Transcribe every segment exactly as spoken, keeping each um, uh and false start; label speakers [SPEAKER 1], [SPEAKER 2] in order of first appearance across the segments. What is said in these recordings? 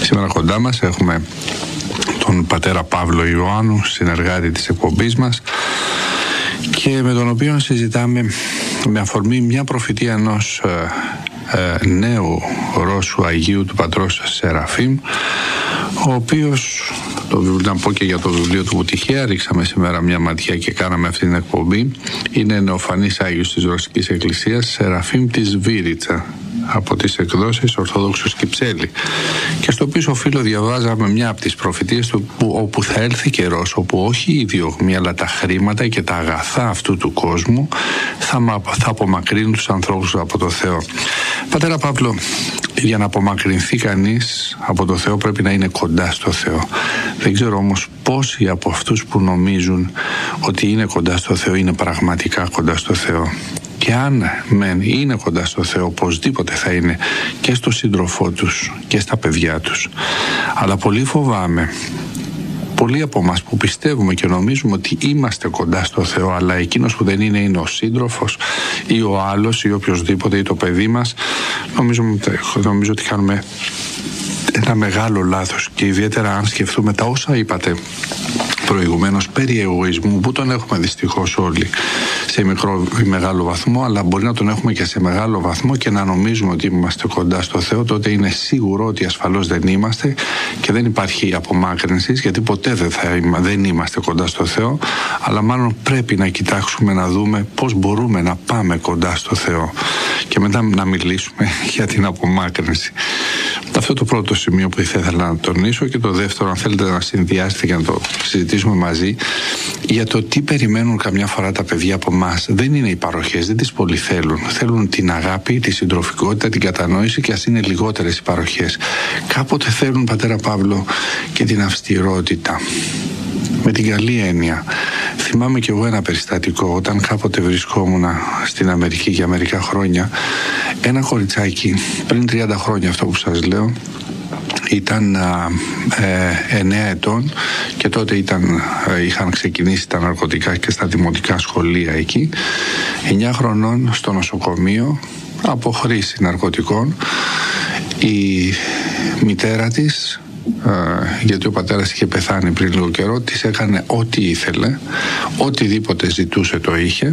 [SPEAKER 1] Σήμερα κοντά μας έχουμε τον πατέρα Παύλο Ιωάννου, συνεργάτη της εκπομπής μας, και με τον οποίο συζητάμε με αφορμή μια προφητεία ενός ε, ε, νέου Ρώσου Αγίου του πατρός Σεραφείμ, ο οποίος, το, να πω και για το βιβλίο του που τυχαία ρίξαμε σήμερα μια ματιά και κάναμε αυτή την εκπομπή, είναι νεοφανής Άγιος της Ρωσικής Εκκλησίας, Σεραφείμ της Βίριτσα, από τις εκδόσεις Ορθόδοξος Κυψέλη, και στο πίσω φύλλο διαβάζαμε μια από τις προφητείες του, που, όπου θα έλθει καιρός όπου όχι η διωγμή αλλά τα χρήματα και τα αγαθά αυτού του κόσμου θα, θα απομακρύνουν τους ανθρώπους από το Θεό. Πατέρα Παύλο, για να απομακρυνθεί κανείς από το Θεό πρέπει να είναι κοντά στο Θεό. Δεν ξέρω όμως πόσοι από αυτούς που νομίζουν ότι είναι κοντά στο Θεό είναι πραγματικά κοντά στο Θεό. Και αν μεν είναι κοντά στο Θεό, οπωσδήποτε θα είναι και στο σύντροφό τους και στα παιδιά τους. Αλλά πολύ φοβάμαι, πολλοί από εμάς που πιστεύουμε και νομίζουμε ότι είμαστε κοντά στο Θεό, αλλά εκείνος που δεν είναι είναι ο σύντροφος ή ο άλλος ή οποιοσδήποτε ή το παιδί μας, νομίζω, νομίζω ότι κάνουμε ένα μεγάλο λάθος, και ιδιαίτερα αν σκεφτούμε τα όσα είπατε προηγουμένως περί εγωισμού, που τον έχουμε δυστυχώς όλοι σε μικρό ή μεγάλο βαθμό, αλλά μπορεί να τον έχουμε και σε μεγάλο βαθμό και να νομίζουμε ότι είμαστε κοντά στο Θεό, τότε είναι σίγουρο ότι ασφαλώς δεν είμαστε και δεν υπάρχει απομάκρυνση, γιατί ποτέ δεν, θα, δεν είμαστε κοντά στο Θεό, αλλά μάλλον πρέπει να κοιτάξουμε να δούμε πώς μπορούμε να πάμε κοντά στο Θεό και μετά να μιλήσουμε για την απομάκρυνση. Αυτό το πρώτο σημείο που ήθελα να τονίσω, και το δεύτερο, αν θέλετε να συνδυάσετε και να το συζητήσουμε μαζί, για το τι περιμένουν καμιά φορά τα παιδιά από εμάς. Δεν είναι οι παροχές, δεν τις πολύ θέλουν. Θέλουν την αγάπη, τη συντροφικότητα, την κατανόηση, και ας είναι λιγότερες οι παροχές. Κάποτε θέλουν, πατέρα Παύλο, και την αυστηρότητα. Με την καλή έννοια. Θυμάμαι κι εγώ ένα περιστατικό, όταν κάποτε βρισκόμουν στην Αμερική για μερικά χρόνια. Ένα κοριτσάκι, πριν τριάντα χρόνια αυτό που σας λέω, ήταν ε, εννέα ετών, και τότε ήταν, ε, είχαν ξεκινήσει τα ναρκωτικά και στα δημοτικά σχολεία εκεί. εννέα χρονών, στο νοσοκομείο από χρήση ναρκωτικών. Η μητέρα της, Uh, γιατί ο πατέρας είχε πεθάνει πριν λίγο καιρό, της έκανε ό,τι ήθελε, οτιδήποτε ζητούσε το είχε,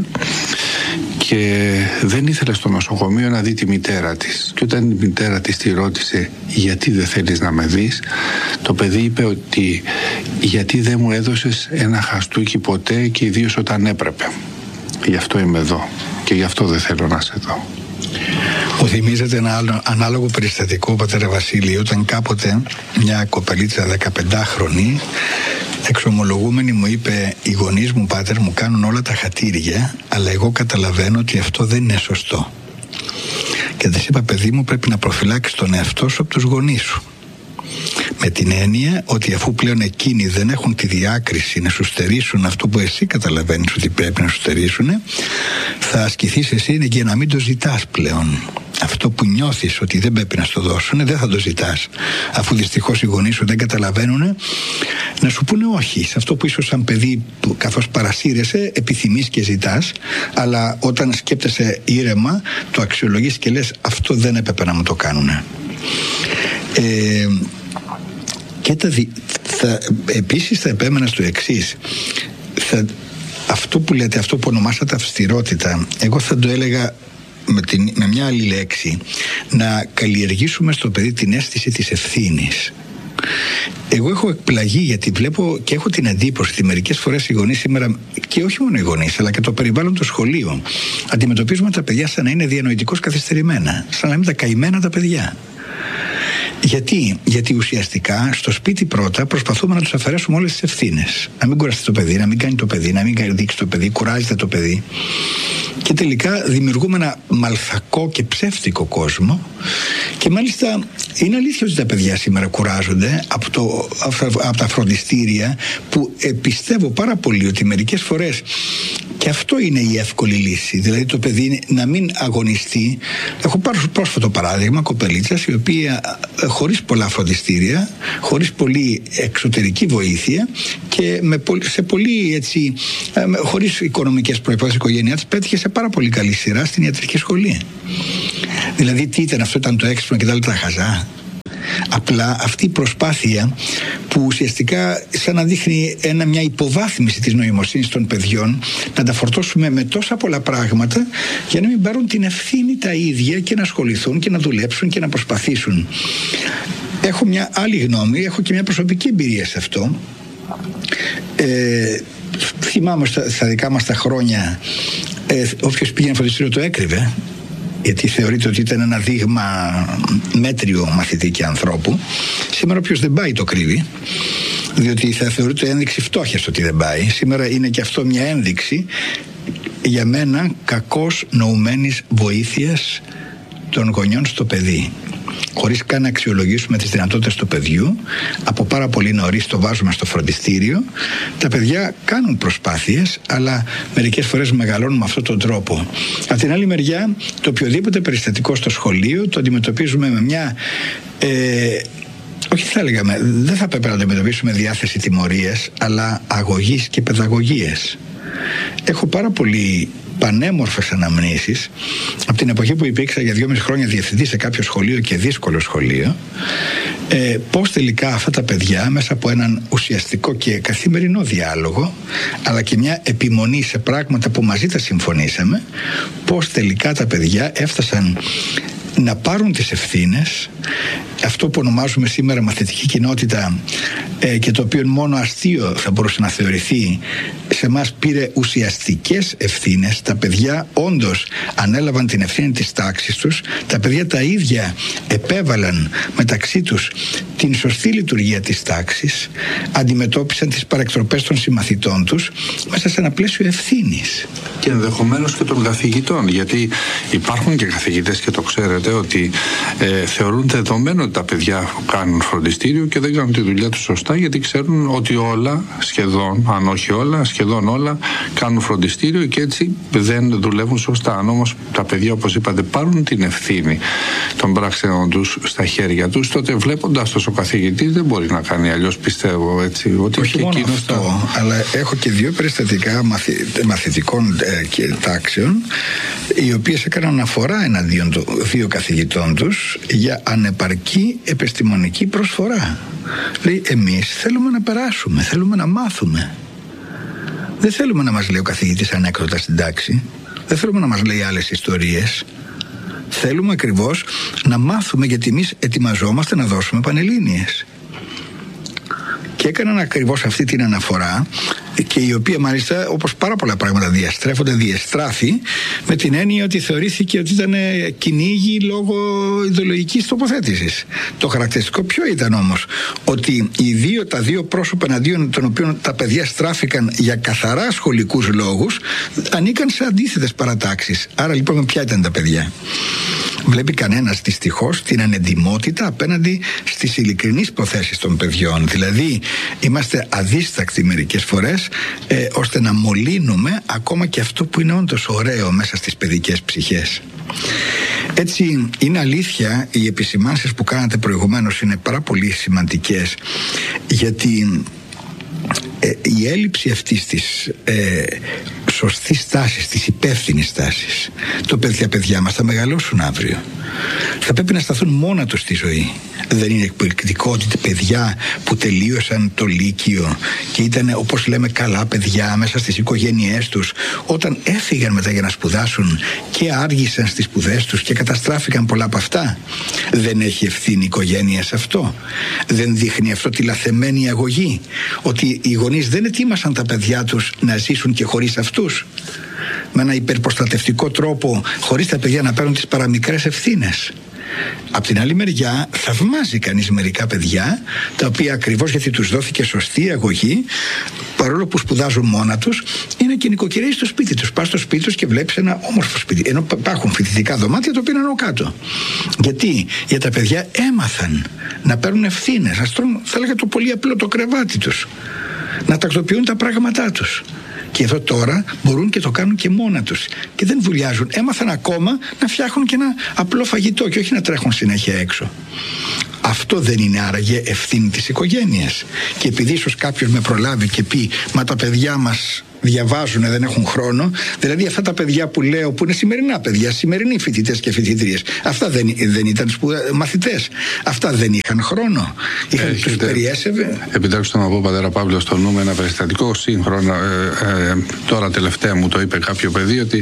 [SPEAKER 1] και δεν ήθελε στο νοσοκομείο να δει τη μητέρα της. Και όταν η μητέρα της τη ρώτησε γιατί δεν θέλεις να με δεις, το παιδί είπε ότι γιατί δεν μου έδωσες ένα χαστούκι ποτέ, και ιδίως όταν έπρεπε. Γι' αυτό είμαι εδώ και γι' αυτό δεν θέλω να σε δω.
[SPEAKER 2] Μου θυμίζεται ένα άλλο ανάλογο περιστατικό, πατέρα Βασίλη, όταν κάποτε μια κοπελίτσα δεκαπεντάχρονη εξομολογούμενη μου είπε: οι γονείς μου, πάτερ, μου κάνουν όλα τα χατήρια, αλλά εγώ καταλαβαίνω ότι αυτό δεν είναι σωστό. Και της είπα: παιδί μου, πρέπει να προφυλάξεις τον εαυτό σου από τους γονείς σου. Με την έννοια ότι αφού πλέον εκείνοι δεν έχουν τη διάκριση να σου στερήσουν αυτό που εσύ καταλαβαίνεις ότι πρέπει να σου στερήσουν, θα ασκηθείς εσύ για να μην το ζητάς πλέον. Αυτό που νιώθεις ότι δεν πρέπει να σου το δώσουν, δεν θα το ζητάς. Αφού δυστυχώς οι γονείς σου δεν καταλαβαίνουν, να σου πούνε όχι. Σε αυτό που ίσως σαν παιδί, καθώς παρασύρεσαι, επιθυμείς και ζητάς, αλλά όταν σκέπτεσαι ήρεμα, το αξιολογείς και λες: αυτό δεν έπρεπε να μου το κάνουν. Ε, και τα δι... θα, επίσης θα επέμενα στο εξής. Θα, αυτό που λέτε, αυτό που ονομάσατε αυστηρότητα, εγώ θα το έλεγα με, την, με μια άλλη λέξη, να καλλιεργήσουμε στο παιδί την αίσθηση της ευθύνης. Εγώ έχω εκπλαγεί, γιατί βλέπω και έχω την εντύπωση ότι μερικές φορές οι γονείς σήμερα, και όχι μόνο οι γονείς, αλλά και το περιβάλλον του σχολείου, αντιμετωπίζουμε τα παιδιά σαν να είναι διανοητικώς καθυστερημένα, σαν να είναι τα καημένα τα παιδιά. Γιατί? Γιατί ουσιαστικά στο σπίτι πρώτα προσπαθούμε να τους αφαιρέσουμε όλες τις ευθύνες. Να μην κουραστεί το παιδί, να μην κάνει το παιδί, να μην δείξει το παιδί, κουράζεται το παιδί. Και τελικά δημιουργούμε ένα μαλθακό και ψεύτικο κόσμο. Και μάλιστα είναι αλήθεια ότι τα παιδιά σήμερα κουράζονται από, το, από τα φροντιστήρια, που ε, πιστεύω πάρα πολύ ότι μερικές φορές και αυτό είναι η εύκολη λύση. Δηλαδή το παιδί να μην αγωνιστεί. Έχω πάρει πρόσφατο παράδειγμα κοπελίτσας η οποία χωρίς πολλά φροντιστήρια, χωρίς πολύ εξωτερική βοήθεια και με, σε πολύ έτσι, χωρίς οικονομικές προϋπόθεσεις η οικογένειά της, πέτυχε σε πάρα πολύ καλή σειρά στην ιατρική σχολή. Δηλαδή τι ήταν αυτό, ήταν το έξυπνο και τα άλλα τα χαζά? Απλά αυτή η προσπάθεια που ουσιαστικά σαν να δείχνει ένα, μια υποβάθμιση της νοημοσύνης των παιδιών, να τα φορτώσουμε με τόσα πολλά πράγματα για να μην πάρουν την ευθύνη τα ίδια και να ασχοληθούν και να δουλέψουν και να προσπαθήσουν. Έχω μια άλλη γνώμη, έχω και μια προσωπική εμπειρία σε αυτό. Ε, θυμάμαι στα, στα δικά μας τα χρόνια, ε, όποιος πήγαινε φροντιστήριο το έκρυβε, γιατί θεωρείται ότι ήταν ένα δείγμα μέτριο μαθητή και ανθρώπου. Σήμερα όποιος δεν πάει το κρύβει, διότι θα θεωρείται ένδειξη φτώχειας ότι δεν πάει. Σήμερα είναι και αυτό μια ένδειξη, για μένα, κακώς νοουμένης βοήθειας των γονιών στο παιδί. Χωρίς καν να αξιολογήσουμε τις δυνατότητες του παιδιού, από πάρα πολύ νωρίς το βάζουμε στο φροντιστήριο. Τα παιδιά κάνουν προσπάθειες, αλλά μερικές φορές μεγαλώνουν με αυτόν τον τρόπο. Από την άλλη μεριά, το οποιοδήποτε περιστατικό στο σχολείο το αντιμετωπίζουμε με μια... Ε, όχι θα λέγαμε, δεν θα πρέπει να αντιμετωπίσουμε διάθεση τιμωρίας, αλλά αγωγής και παιδαγωγίες. Έχω πάρα πολύ πανέμορφες αναμνήσεις από την εποχή που υπήρξα για δυόμιση χρόνια διευθυντή σε κάποιο σχολείο και δύσκολο σχολείο, ε, πώς τελικά αυτά τα παιδιά μέσα από έναν ουσιαστικό και καθημερινό διάλογο, αλλά και μια επιμονή σε πράγματα που μαζί τα συμφωνήσαμε, πώς τελικά τα παιδιά έφτασαν να πάρουν τις ευθύνες, αυτό που ονομάζουμε σήμερα μαθητική κοινότητα, ε, και το οποίο μόνο αστείο θα μπορούσε να θεωρηθεί, σε μας πήρε ουσιαστικές ευθύνες. Τα παιδιά όντως ανέλαβαν την ευθύνη της τάξης τους, τα παιδιά τα ίδια επέβαλαν μεταξύ τους την σωστή λειτουργία της τάξης, αντιμετώπισαν τις παρεκτροπές των συμμαθητών τους μέσα σε ένα πλαίσιο ευθύνης.
[SPEAKER 1] Και ενδεχομένως και των καθηγητών, γιατί υπάρχουν και καθηγητές, και το ξέρετε, ότι ε, θεωρούν δεδομένο ότι τα παιδιά κάνουν φροντιστήριο και δεν κάνουν τη δουλειά τους σωστά, γιατί ξέρουν ότι όλα, σχεδόν, αν όχι όλα, σχεδόν όλα, κάνουν φροντιστήριο και έτσι δεν δουλεύουν σωστά. Αν όμως τα παιδιά, όπως είπατε, πάρουν την ευθύνη των πράξεων τους στα χέρια τους, τότε βλέποντας το ο καθηγητής δεν μπορεί να κάνει αλλιώς, πιστεύω, έτσι. Ότι
[SPEAKER 2] όχι μόνο αυτό,
[SPEAKER 1] θα...
[SPEAKER 2] αλλά έχω και δύο περιστατικά μαθη, μαθητικών ε, και τάξεων, οι οποίες έκαναν αναφορά εναντίον των δύο καθηγητών τους για ανεπαρκή επιστημονική προσφορά. Λέει, εμείς θέλουμε να περάσουμε, θέλουμε να μάθουμε. Δεν θέλουμε να μας λέει ο καθηγητής ανέκδοτα στην τάξη. Δεν θέλουμε να μας λέει άλλες ιστορίες. Θέλουμε ακριβώς να μάθουμε, γιατί εμείς ετοιμαζόμαστε να δώσουμε πανελλήνιες. Και έκαναν ακριβώς αυτή την αναφορά, και η οποία μάλιστα, όπως πάρα πολλά πράγματα διαστρέφονται, διεστράφη με την έννοια ότι θεωρήθηκε ότι ήταν κυνήγι λόγω ιδεολογικής τοποθέτησης. Το χαρακτηριστικό ποιο ήταν όμως? Ότι οι δύο, τα δύο πρόσωπα εναντίον των οποίων τα παιδιά στράφηκαν για καθαρά σχολικούς λόγους ανήκαν σε αντίθετες παρατάξεις. Άρα λοιπόν ποια ήταν τα παιδιά? Βλέπει κανένας δυστυχώς την ανεντιμότητα απέναντι στις ειλικρινείς προθέσεις των παιδιών. Δηλαδή είμαστε αδίστακτοι μερικές φορές, ε, ώστε να μολύνουμε ακόμα και αυτό που είναι όντως ωραίο μέσα στις παιδικές ψυχές. Έτσι είναι αλήθεια, οι επισημάνσεις που κάνατε προηγουμένως είναι πάρα πολύ σημαντικές, γιατί ε, η έλλειψη αυτής της ε, σωστής τάσης, της υπεύθυνης τάσης, το παιδιά παιδιά μας θα μεγαλώσουν αύριο. Θα πρέπει να σταθούν μόνα τους στη ζωή. Δεν είναι εκπληκτικό ότι παιδιά που τελείωσαν το Λύκειο και ήταν, όπως λέμε, καλά παιδιά μέσα στις οικογένειές τους, όταν έφυγαν μετά για να σπουδάσουν και άργησαν στις σπουδές τους και καταστράφηκαν πολλά από αυτά? Δεν έχει ευθύνη η οικογένεια σε αυτό? Δεν δείχνει αυτό τη λαθεμένη αγωγή, ότι οι γονείς δεν ετοίμασαν τα παιδιά τους να ζήσουν και χωρίς αυτούς, με ένα υπερπροστατευτικό τρόπο, χωρίς τα παιδιά να παίρνουν τις παραμικρές ευθύνες? Απ' την άλλη μεριά θαυμάζει κανείς μερικά παιδιά, τα οποία ακριβώς γιατί τους δόθηκε σωστή αγωγή, παρόλο που σπουδάζουν μόνα τους, είναι και νοικοκυρέοι στο σπίτι τους. Πας στο σπίτι τους και βλέπεις ένα όμορφο σπίτι, ενώ υπάρχουν φοιτητικά δωμάτια τα οποία είναι κάτω. Γιατί? Γιατί τα παιδιά έμαθαν να παίρνουν ευθύνες, να στρώνουν, θα έλεγα το πολύ απλό, το κρεβάτι τους, να τακτοποιούν τα πράγματά τους. Και εδώ τώρα μπορούν και το κάνουν και μόνα τους και δεν βουλιάζουν. Έμαθαν ακόμα να φτιάχνουν και ένα απλό φαγητό και όχι να τρέχουν συνέχεια έξω. Αυτό δεν είναι άραγε ευθύνη της οικογένειας? Και επειδή ίσως κάποιος με προλάβει και πει, μα τα παιδιά μας διαβάζουν, δεν έχουν χρόνο. Δηλαδή αυτά τα παιδιά που λέω, που είναι σημερινά παιδιά, σημερινοί φοιτητές και φοιτητρίες, αυτά δεν, δεν ήταν σπουδα... μαθητές. Αυτά δεν είχαν χρόνο. Είχαν,
[SPEAKER 1] Έχετε,
[SPEAKER 2] τους περιέσευε.
[SPEAKER 1] Επιτρέψτε να πω, πατέρα Παύλο, στο νου με ένα περιστατικό σύγχρονο. Ε, ε, τώρα τελευταία μου το είπε κάποιο παιδί ότι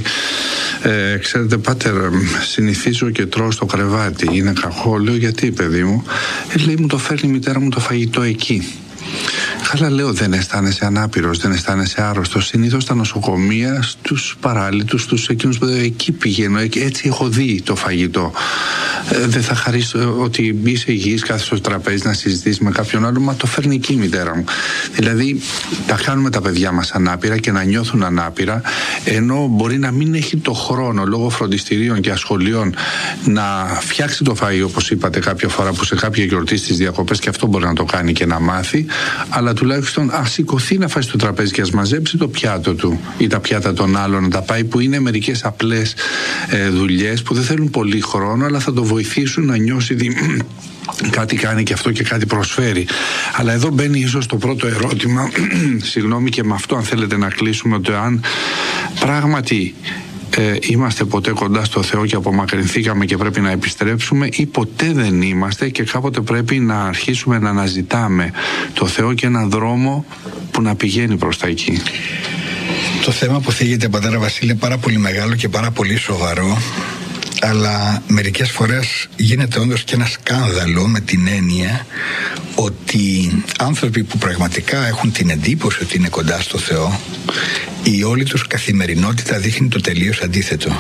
[SPEAKER 1] ε, ξέρετε, πάτερ, συνηθίζω και τρώω στο κρεβάτι. Είναι κακό? Λέω, γιατί, παιδί μου? Ε, λέει, μου το φέρνει η μητέρα μου το φαγητό εκεί. Καλά, λέω, δεν αισθάνεσαι ανάπηρος, δεν αισθάνεσαι άρρωστος? Συνήθως στα νοσοκομεία, στους παράλυτους, στους εκείνους που εκεί πηγαίνω, έτσι έχω δει το φαγητό. Ε, δεν θα χαρείς ότι είσαι υγιής, κάθεσαι στο τραπέζι να συζητήσεις με κάποιον άλλο, μα το φέρνει εκεί η μητέρα μου. Δηλαδή, τα κάνουμε τα παιδιά μας ανάπηρα και να νιώθουν ανάπηρα, ενώ μπορεί να μην έχει το χρόνο λόγω φροντιστηρίων και ασχολιών να φτιάξει το φαΐ, όπως είπατε κάποια φορά, που σε κάποια γιορτή στις διακοπές, και αυτό μπορεί να το κάνει και να μάθει, αλλά τουλάχιστον ας σηκωθεί να φάει στο τραπέζι και ας μαζέψει το πιάτο του ή τα πιάτα των άλλων, να τα πάει, που είναι μερικές απλές ε, δουλειές που δεν θέλουν πολύ χρόνο, αλλά θα το βοηθήσουν να νιώσει ότι κάτι κάνει και αυτό και κάτι προσφέρει. Αλλά εδώ μπαίνει ίσως το πρώτο ερώτημα, συγγνώμη, και με αυτό αν θέλετε να κλείσουμε, ότι αν πράγματι Ε, είμαστε ποτέ κοντά στο Θεό και απομακρυνθήκαμε και πρέπει να επιστρέψουμε, ή ποτέ δεν είμαστε και κάποτε πρέπει να αρχίσουμε να αναζητάμε το Θεό και έναν δρόμο που να πηγαίνει προς τα εκεί.
[SPEAKER 2] Το θέμα που θίγεται, πατέρα Βασίλη, είναι πάρα πολύ μεγάλο και πάρα πολύ σοβαρό, αλλά μερικές φορές γίνεται όντως και ένα σκάνδαλο, με την έννοια ότι άνθρωποι που πραγματικά έχουν την εντύπωση ότι είναι κοντά στο Θεό, η όλη τους καθημερινότητα δείχνει το τελείως αντίθετο.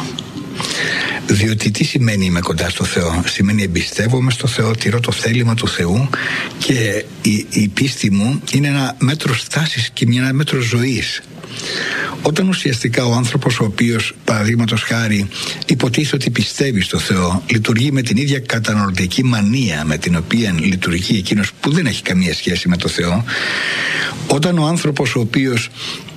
[SPEAKER 2] Διότι τι σημαίνει είμαι κοντά στο Θεό? Σημαίνει εμπιστεύομαι στο Θεό, τηρώ το θέλημα του Θεού και η, η πίστη μου είναι ένα μέτρο στάσης και μια, ένα μέτρο ζωής. Όταν ουσιαστικά ο άνθρωπος, ο οποίος παραδείγματος χάρη υποτίθεται ότι πιστεύει στο Θεό, λειτουργεί με την ίδια καταναλωτική μανία με την οποία λειτουργεί εκείνος που δεν έχει καμία σχέση με το Θεό, όταν ο άνθρωπος ο οποίος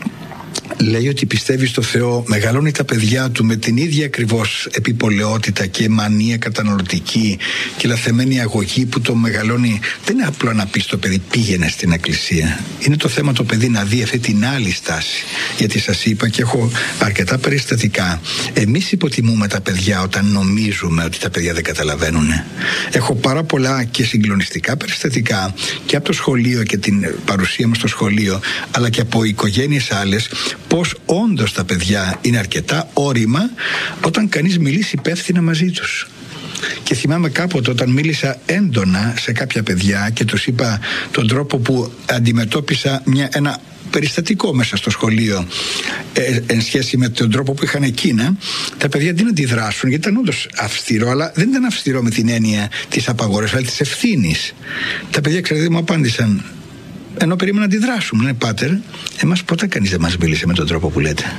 [SPEAKER 2] λέει ότι πιστεύει στο Θεό, μεγαλώνει τα παιδιά του με την ίδια ακριβώς επιπολαιότητα και μανία καταναλωτική και λαθεμένη αγωγή που το μεγαλώνει. Δεν είναι απλό να πει στο παιδί πήγαινε στην εκκλησία. Είναι το θέμα το παιδί να δει αυτή την άλλη στάση. Γιατί σας είπα και έχω αρκετά περιστατικά. Εμείς υποτιμούμε τα παιδιά όταν νομίζουμε ότι τα παιδιά δεν καταλαβαίνουν. Έχω πάρα πολλά και συγκλονιστικά περιστατικά και από το σχολείο και την παρουσία μου στο σχολείο, αλλά και από οικογένειες άλλες, πως όντως τα παιδιά είναι αρκετά όρημα όταν κανείς μιλήσει υπεύθυνα μαζί τους. Και θυμάμαι κάποτε όταν μίλησα έντονα σε κάποια παιδιά και τους είπα τον τρόπο που αντιμετώπισα μια, ένα περιστατικό μέσα στο σχολείο ε, εν σχέση με τον τρόπο που είχαν εκείνα, τα παιδιά δεν αντιδράσουν, γιατί ήταν όντως αυστηρό, αλλά δεν ήταν αυστηρό με την έννοια της απαγόρευσης, αλλά της ευθύνης. Τα παιδιά, ξέρετε, μου απάντησαν, ενώ περίμενα να αντιδράσουν, λένε, πάτερ, εμάς ποτέ κανείς δεν μας μίλησε με τον τρόπο που λέτε.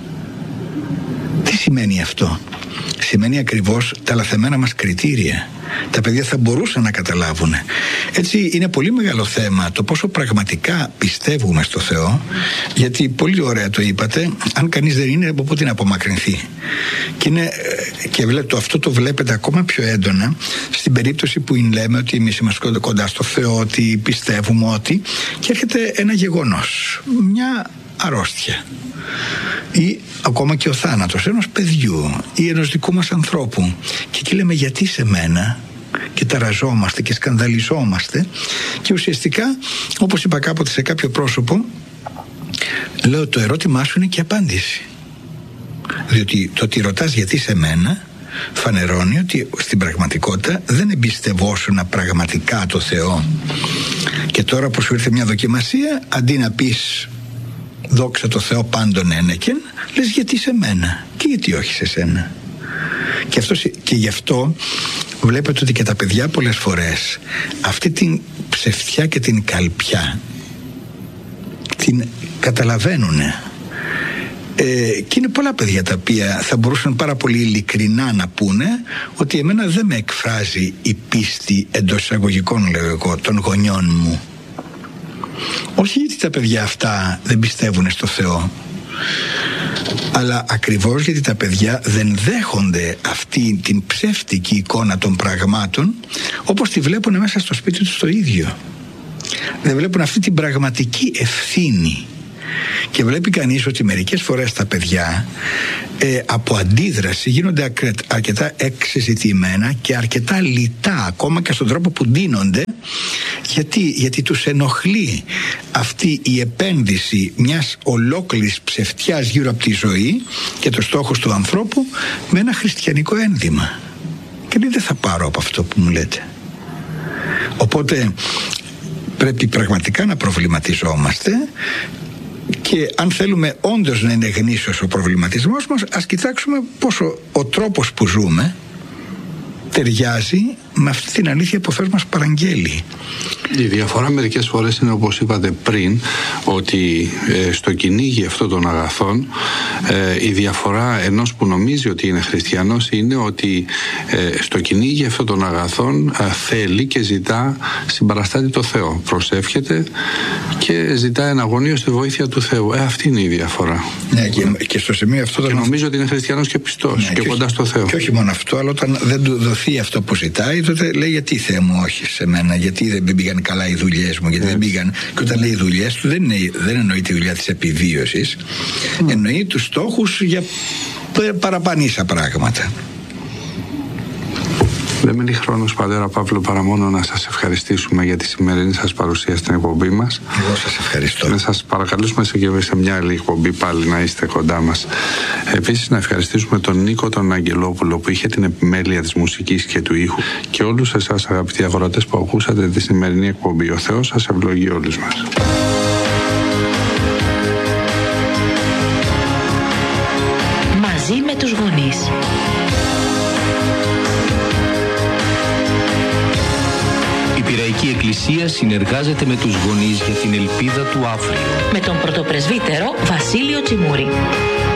[SPEAKER 2] Τι σημαίνει αυτό? Σημαίνει ακριβώς τα λαθεμένα μας κριτήρια. Τα παιδιά θα μπορούσαν να καταλάβουν. Έτσι είναι πολύ μεγάλο θέμα το πόσο πραγματικά πιστεύουμε στο Θεό, γιατί πολύ ωραία το είπατε, αν κανείς δεν είναι, από πότε να απομακρυνθεί. Και, είναι, και βλέπετε, αυτό το βλέπετε ακόμα πιο έντονα στην περίπτωση που λέμε ότι εμείς είμαστε κοντά στο Θεό, ότι πιστεύουμε ότι, και έρχεται ένα γεγονός, μια αρρώστια ή ακόμα και ο θάνατος ενός παιδιού ή ενός δικού μας ανθρώπου, και εκεί λέμε γιατί σε μένα, και ταραζόμαστε και σκανδαλιζόμαστε, και ουσιαστικά, όπως είπα κάποτε σε κάποιο πρόσωπο, λέω το ερώτημά σου είναι και απάντηση, διότι το ότι ρωτάς γιατί σε μένα φανερώνει ότι στην πραγματικότητα δεν εμπιστευόσουνα πραγματικά το Θεό, και τώρα που σου ήρθε μια δοκιμασία, αντί να πεις δόξα τω Θεώ πάντων ένεκεν, λες γιατί σε μένα και γιατί όχι σε σένα. Και, αυτό, και γι' αυτό βλέπετε ότι και τα παιδιά πολλές φορές αυτή την ψευτιά και την καλπιά την καταλαβαίνουν. Ε, και είναι πολλά παιδιά τα οποία θα μπορούσαν πάρα πολύ ειλικρινά να πούνε ότι εμένα δεν με εκφράζει η πίστη, εντός εισαγωγικών λέω εγώ, των γονιών μου. Όχι γιατί τα παιδιά αυτά δεν πιστεύουν στο Θεό, αλλά ακριβώς γιατί τα παιδιά δεν δέχονται αυτή την ψεύτικη εικόνα των πραγμάτων όπως τη βλέπουν μέσα στο σπίτι τους το ίδιο. Δεν βλέπουν αυτή την πραγματική ευθύνη Και βλέπει κανείς ότι μερικές φορές τα παιδιά ε, από αντίδραση γίνονται αρκετά εξεζητημένα και αρκετά λιτά, ακόμα και στον τρόπο που ντύνονται. Γιατί, γιατί τους ενοχλεί αυτή η επένδυση μιας ολόκληρης ψευτιάς γύρω από τη ζωή και τους στόχους του ανθρώπου με ένα χριστιανικό ένδυμα. Και λέει, δεν θα πάρω από αυτό που μου λέτε. Οπότε πρέπει πραγματικά να προβληματιζόμαστε, και αν θέλουμε όντως να είναι γνήσιος ο προβληματισμός μας, ας κοιτάξουμε πόσο ο τρόπος που ζούμε ταιριάζει με αυτή την αλήθεια που ο Θεός μας παραγγέλει.
[SPEAKER 1] Η διαφορά μερικές φορές είναι, όπως είπατε πριν, ότι ε, στο κυνήγι αυτών των αγαθών ε, η διαφορά ενός που νομίζει ότι είναι χριστιανός είναι ότι ε, στο κυνήγι αυτών των αγαθών ε, θέλει και ζητά συμπαραστάτη το Θεό. Προσεύχεται και ζητά εναγωνίως τη βοήθεια του Θεού. Ε, αυτή είναι η διαφορά.
[SPEAKER 2] Ναι, και, και στο σημείο αυτό...
[SPEAKER 1] Και νομίζω ότι είναι χριστιανός και πιστός, ναι, και, και κοντά
[SPEAKER 2] όχι,
[SPEAKER 1] στο Θεό.
[SPEAKER 2] Και όχι μόνο αυτό, αλλά όταν δεν του δοθεί αυτό που ζητάει, τότε λέει, γιατί Θεέ μου όχι σε μένα, γιατί δεν πήγαν καλά οι δουλειές μου, γιατί yeah. δεν πήγαν. Και όταν λέει οι δουλειές του, δεν, είναι, δεν εννοεί τη δουλειά της επιβίωσης, mm. εννοεί τους στόχους για παραπανίσα πράγματα.
[SPEAKER 1] Δεν μένει χρόνος, Πατέρα Παύλο, παρά μόνο να σας ευχαριστήσουμε για τη σημερινή σας παρουσία στην εκπομπή μας.
[SPEAKER 2] Εγώ σας ευχαριστώ.
[SPEAKER 1] Να σας παρακαλούσουμε σε, σε μια άλλη εκπομπή πάλι να είστε κοντά μας. Επίσης, να ευχαριστήσουμε τον Νίκο τον Αγγελόπουλο που είχε την επιμέλεια της μουσικής και του ήχου, και όλους εσάς, αγαπητοί αγρότες, που ακούσατε τη σημερινή εκπομπή. Ο Θεός σας ευλογεί όλους μας.
[SPEAKER 3] Μαζί με τους γονείς.
[SPEAKER 4] Η Πειραϊκή Εκκλησία συνεργάζεται με τους γονείς για την ελπίδα του αύριο.
[SPEAKER 3] Με τον πρωτοπρεσβύτερο Βασίλειο Τσιμούρη.